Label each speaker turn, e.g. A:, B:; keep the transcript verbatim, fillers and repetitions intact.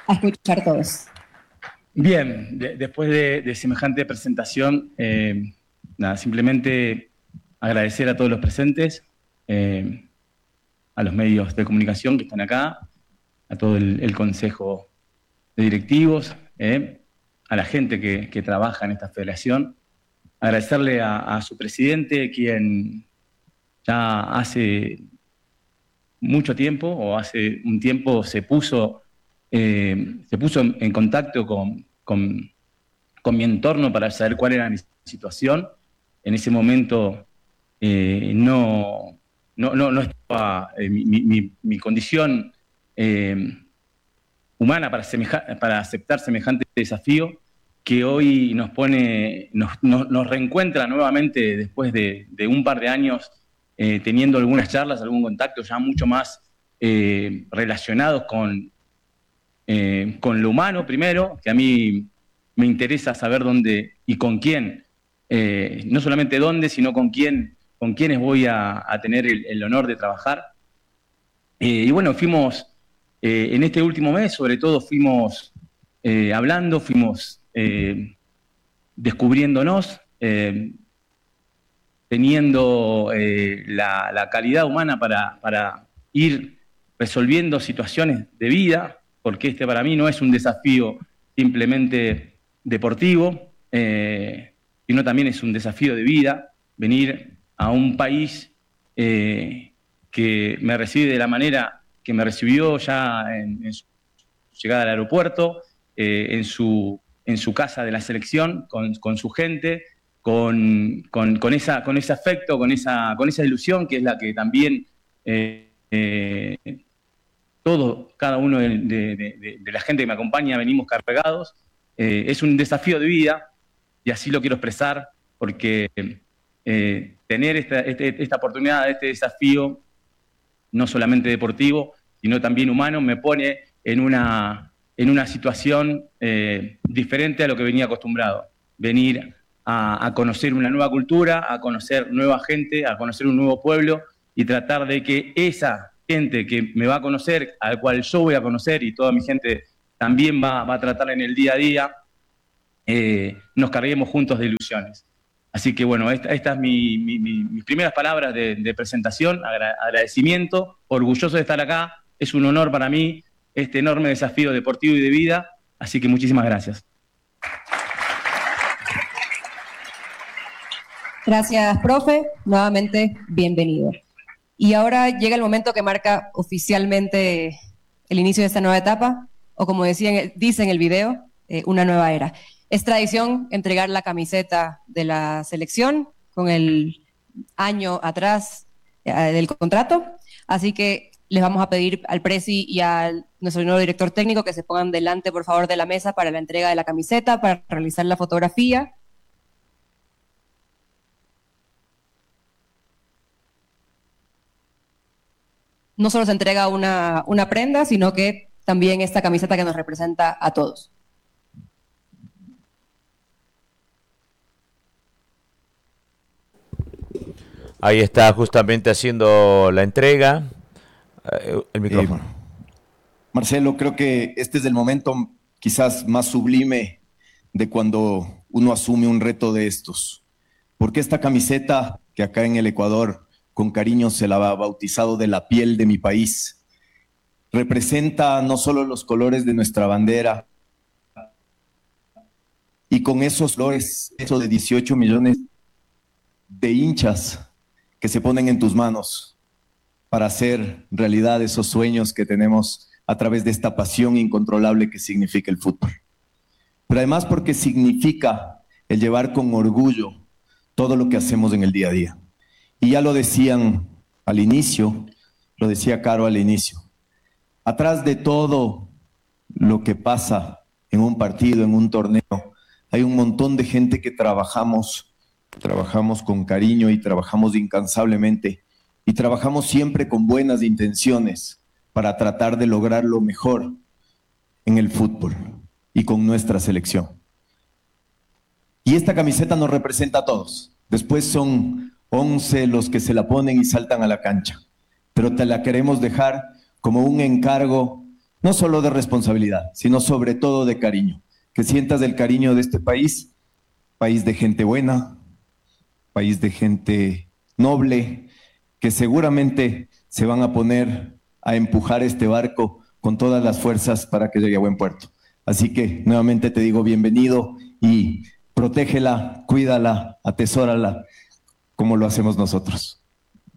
A: a escuchar todos.
B: Bien, de, después de, de semejante presentación, eh, nada, simplemente agradecer a todos los presentes, eh, a los medios de comunicación que están acá, a todo el, el consejo de directivos, eh, a la gente que, que trabaja en esta federación, agradecerle a, a su presidente, quien ya hace mucho tiempo, o hace un tiempo, se puso, eh, se puso en, en contacto con, con, con mi entorno para saber cuál era mi situación. En ese momento eh, no, no, no, no estaba eh, mi, mi, mi condición eh, humana para, semeja, para aceptar semejante desafío, que hoy nos pone, nos, nos, nos reencuentra nuevamente después de, de un par de años eh, teniendo algunas charlas, algún contacto ya mucho más eh, relacionados con, eh, con lo humano primero, que a mí me interesa saber dónde y con quién, eh, no solamente dónde, sino con quién, con quiénes voy a, a tener el, el honor de trabajar. Eh, y bueno, fuimos, eh, en este último mes, sobre todo, fuimos eh, hablando, fuimos eh, descubriéndonos, eh, teniendo eh, la, la calidad humana para, para ir resolviendo situaciones de vida, porque este para mí no es un desafío simplemente deportivo, eh, sino también es un desafío de vida, venir a un país eh, que me recibe de la manera que me recibió ya en, en su llegada al aeropuerto, eh, en, su, en su casa de la selección, con, con su gente, con, con, con, esa, con ese afecto, con esa, con esa ilusión que es la que también eh, eh, todo, cada uno de, de, de, de la gente que me acompaña venimos cargados. Eh, es un desafío de vida y así lo quiero expresar, porque eh, tener esta, este, esta oportunidad, este desafío, no solamente deportivo, sino también humano, me pone en una, en una situación eh, diferente a lo que venía acostumbrado. Venir a, a conocer una nueva cultura, a conocer nueva gente, a conocer un nuevo pueblo y tratar de que esa gente que me va a conocer, al cual yo voy a conocer y toda mi gente también va, va a tratar en el día a día, eh, nos carguemos juntos de ilusiones. Así que bueno, estas esta es mi, mi, mi, mis primeras palabras de, de presentación, agra, agradecimiento, orgulloso de estar acá, es un honor para mí este enorme desafío deportivo y de vida, así que muchísimas gracias.
A: Gracias, profe, nuevamente bienvenido. Y ahora llega el momento que marca oficialmente el inicio de esta nueva etapa, o como decían, dice en el video, eh, una nueva era. Es tradición entregar la camiseta de la selección con el año atrás eh, del contrato, así que les vamos a pedir al presi y a nuestro nuevo director técnico que se pongan delante, por favor, de la mesa para la entrega de la camiseta, para realizar la fotografía. No solo se entrega una, una prenda, sino que también esta camiseta que nos representa a todos.
C: Ahí está justamente haciendo la entrega. El micrófono.
D: Eh, Marcelo, creo que este es el momento quizás más sublime de cuando uno asume un reto de estos. Porque esta camiseta que acá en el Ecuador con cariño se la ha bautizado de la piel de mi país, representa no solo los colores de nuestra bandera, y con esos colores, eso de dieciocho millones de hinchas que se ponen en tus manos para hacer realidad esos sueños que tenemos a través de esta pasión incontrolable que significa el fútbol. Pero además porque significa el llevar con orgullo todo lo que hacemos en el día a día. Y ya lo decían al inicio, lo decía Caro al inicio, atrás de todo lo que pasa en un partido, en un torneo, hay un montón de gente que trabajamos, trabajamos con cariño y trabajamos incansablemente y trabajamos siempre con buenas intenciones para tratar de lograr lo mejor en el fútbol y con nuestra selección. Y esta camiseta nos representa a todos. Después son once los que se la ponen y saltan a la cancha, pero te la queremos dejar como un encargo no solo de responsabilidad, sino sobre todo de cariño. Que sientas el cariño de este país, país de gente buena, país de gente noble, que seguramente se van a poner a empujar este barco con todas las fuerzas para que llegue a buen puerto. Así que nuevamente te digo bienvenido y protégela, cuídala, atesórala, como lo hacemos nosotros.